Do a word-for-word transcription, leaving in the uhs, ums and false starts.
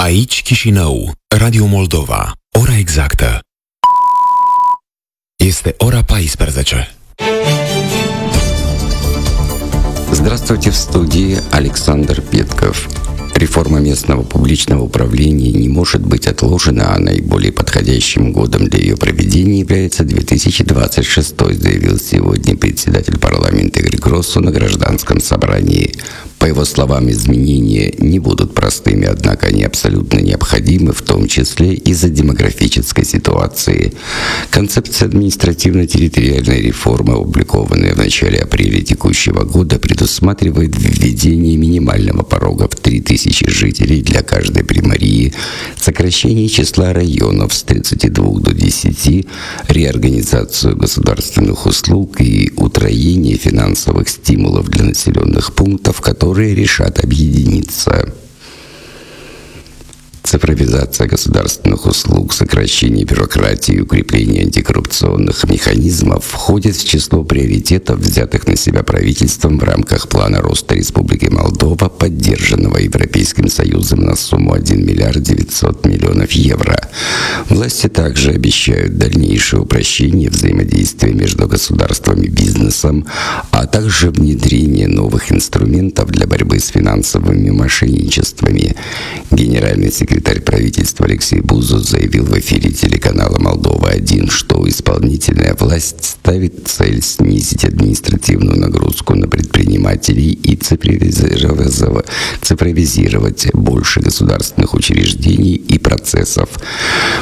Aici Chișinău, Radio Moldova, ora exactă. Este ora paisprezece. Здравствуйте, в студии Александр Петков. Реформа местного публичного управления не может быть отложена, а наиболее подходящим годом для ее проведения является две тысячи двадцать шестой, заявил сегодня председатель парламента Игорь Гроссу на гражданском собрании. По его словам, изменения не будут простыми, однако они абсолютно необходимы, в том числе из-за демографической ситуации. Концепция административно-территориальной реформы, опубликованная в начале апреля текущего года, предусматривает введение минимального порога в три тысячи жителей для каждой примарии, сокращение числа районов с тридцати двух до десяти, реорганизацию государственных услуг и утроение финансовых стимулов для населенных пунктов, которые которые решат объединиться. Цифровизация государственных услуг, сокращение бюрократии и укрепление антикоррупционных механизмов входит в число приоритетов, взятых на себя правительством в рамках плана роста Республики Молдова, поддержанного Европейским Союзом на сумму один миллиард девятьсот миллионов евро. Власти также обещают дальнейшее упрощение взаимодействия между государством и бизнесом, а также внедрение новых инструментов для борьбы с финансовыми мошенничествами. Генеральный секретарь Секретарь правительства Алексей Бузов заявил в эфире телеканала «Молдова-один», что исполнительная власть ставит цель снизить административную нагрузку на предпринимателей и цифровизировать, цифровизировать больше государственных учреждений и процессов.